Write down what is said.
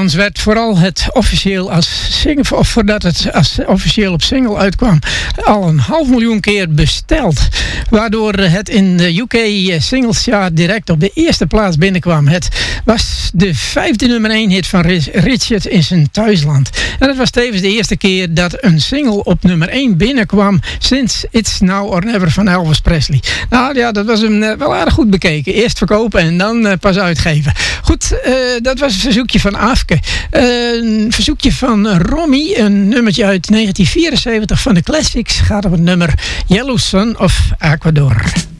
Althans werd vooral het officieel als single, of voordat het als officieel op single uitkwam, al 500.000 keer besteld. Waardoor het in de UK Singles Chart direct op de eerste plaats binnenkwam. Het was de 5e nummer 1 hit van Richard in zijn thuisland. En het was tevens de eerste keer dat een single op nummer 1 binnenkwam sinds It's Now or Never van Elvis Presley. Nou ja, dat was hem wel aardig goed bekeken. Eerst verkopen en dan pas uitgeven. Goed, dat was een verzoekje van Afke. Een verzoekje van Romy, een nummertje uit 1974 van de Classics, gaat op het nummer Yellow Sun of Ecuador.